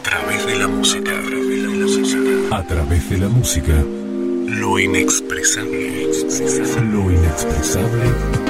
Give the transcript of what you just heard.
través de la música. A través de la música. Lo inexpresable. Lo inexpresable